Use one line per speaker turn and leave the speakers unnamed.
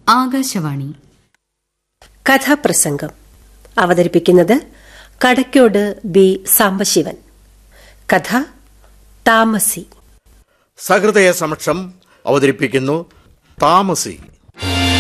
ആകാശവാണി.
കഥാപ്രസംഗം അവതരിപ്പിക്കുന്നത് കടയ്ക്കോട് ബി സാംബശിവൻ. കഥ താമസി.
സഹൃദയ സമക്ഷം അവതരിപ്പിക്കുന്നു താമസി.